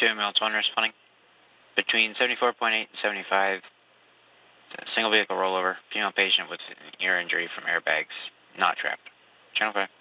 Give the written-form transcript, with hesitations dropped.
ambulance 1 responding. Between 74.8 and 75, single vehicle rollover, female patient with ear injury from airbags, not trapped. Channel 5.